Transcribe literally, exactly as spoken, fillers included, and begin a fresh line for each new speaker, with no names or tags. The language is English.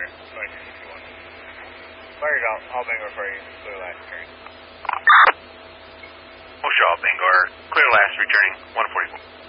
there. twenty-two sixty-one. Fired all, all Bangor for you. Clear last return.
Oshaw, Bangor. Clear last returning. one forty-four.